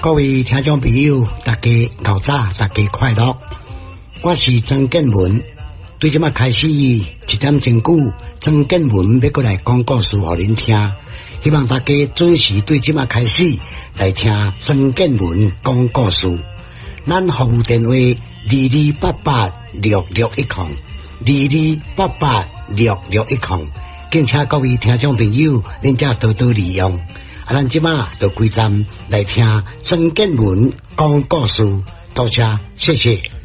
各位听众朋友，大家早早，大家快乐。我是曾建文，对即马开始一点钟久，曾建文要过来讲故事互恁听，希望大家准时对即马开始来听曾建文讲故事。咱服务电话2288661022886610，敬请各位听众朋友恁才多多利用。咱即马就归站来听曾建文讲故事，多谢，谢谢。